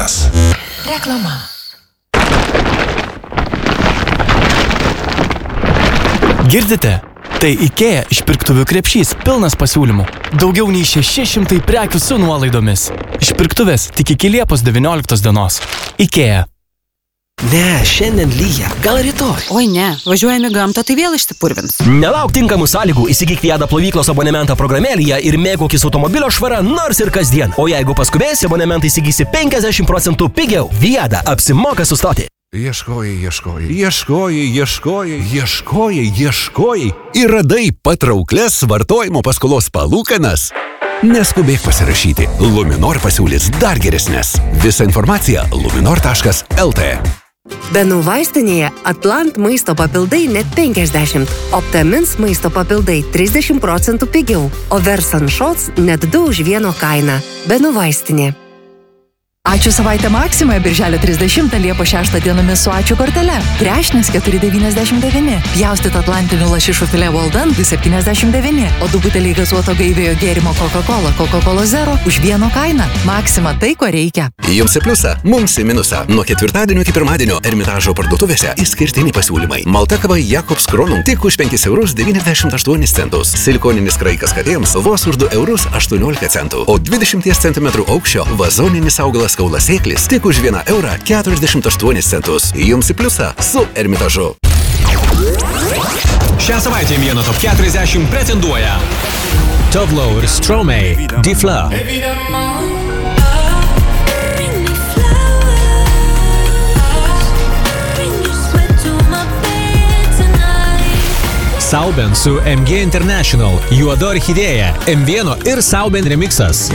metas. Reklama. Girdite? Tai IKEA išpirktuvių krepšys pilnas pasiūlymų. Daugiau nei 600 prekių su nuolaidomis. Išpirktuvės tik iki Liepos 19 dienos. IKEA. Ne, šiandien lyja. Gal rytoj? Oi ne, važiuojame gamtą, tai vėl išsipurvins. Nelauk tinkamų sąlygų, įsigyk Viada plovyklos abonementą programėlėje ir mėgaukis automobilio švara nors ir kasdien. O jeigu paskubėsi, abonementą įsigysi 50% pigiau. Viada apsimoka sustoti. Ieškojai ir radai patrauklias vartojimo paskolos palūkanas. Neskubėk pasirašyti. Luminor pasiūlys dar geresnės. Visa informacija luminor.lt. Benų vaistinėje Atlant maisto papildai net 50, Optamins maisto papildai 30% pigiau, o Versan Shots net 2 už 1 kainą. Benų vaistinė. Ačiū savaitę Maksimoje birželio 30 Liepos 6 dienomis su ačiū kortele. Krešnis 4,99, pjaustyt atlantinių lašišų filė Walden 2,79, o 2 buteliai gazuoto gaivėjo gėrimo Coca-Cola Zero už 1 kainą. Maksima tai, ko reikia. Jums į pliusą, mums į minusą. Nuo ketvirtadienio iki pirmadienio Ermitažo parduotuvėse išskirtiniai pasiūlymai. Malta kava Jakobs Kronum tik už 5,98 €. Silikoninis kraikas katėms vos už 2,18 €. O 20 cm aukščio vazoninis augalas kaulasėklis tik už 1,48 €. Jums į pliusą su Ermitažu. Šią savaitę vieno top 40 pretenduoja Tovlo ir Stromae, Difla. Sauben su MG International, Juoda orchidėja, M1 ir Sauben remixas.